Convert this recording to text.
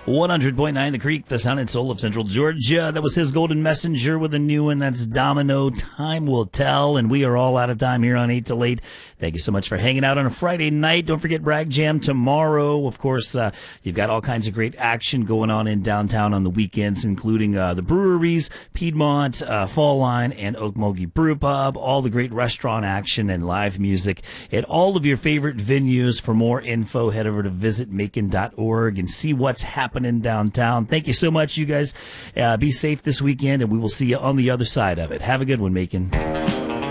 100.9 The Creek, the sound and soul of Central Georgia. That was his Golden Messenger with a new one. That's Domino. Time will tell. And we are all out of time here on 8 till 8. Thank you so much for hanging out on a Friday night. Don't forget Bragg Jam tomorrow. Of course, you've got all kinds of great action going on in downtown on the weekends, including the breweries, Piedmont, Fall Line, and Okmulgee Brew Pub. All the great restaurant action and live music at all of your favorite venues. For more info, head over to visitmacon.org and see what's happening downtown. Thank you so much, you guys. Be safe this weekend, and we will see you on the other side of it. Have a good one, Macon.